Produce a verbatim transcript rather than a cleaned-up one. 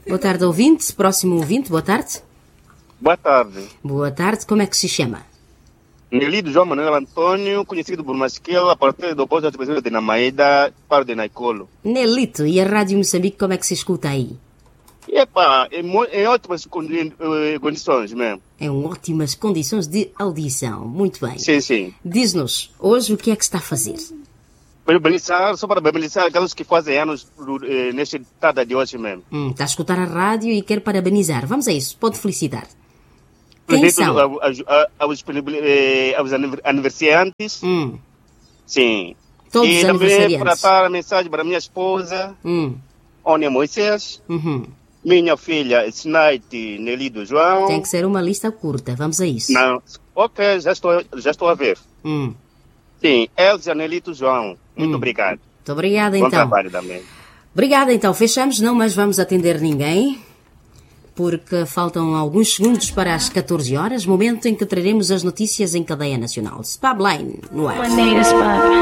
Boa tarde, ouvinte. Próximo ouvinte, boa tarde. Boa tarde. Boa tarde, como é que se chama? Nelido João Manuel Antônio, conhecido por Masquela, a partir do posto de presidente de Namaeda, para de Naicolo. Nelito, e a Rádio Moçambique, como é que se escuta aí? Epa, em, em ótimas condi condições mesmo. Em ótimas condições de audição. Muito bem. Sim, sim. Diz-nos, hoje o que é que está a fazer? Parabenizar, só parabenizar aqueles que fazem anos eh, nesta data de hoje mesmo. Hum, está a escutar a rádio e quer parabenizar. Vamos a isso, pode felicitar. Quem são? Aos, aos, aos aniversariantes. Hum. Sim. Todos e os também aniversariantes. para dar a mensagem para a minha esposa, Hum. Ónia Moisés, Uhum. minha filha Snaite Nelido João. Tem que ser uma lista curta, vamos a isso. Não. Ok, já estou, já estou a ver. Hum. Sim, Elza Nelito João. Muito Hum. obrigado. Muito obrigada, Bom então. trabalho também. Obrigada, então. Fechamos, não mais vamos atender ninguém, porque faltam alguns segundos para as catorze horas, momento em que traremos as notícias em cadeia nacional. Spabline, no ar.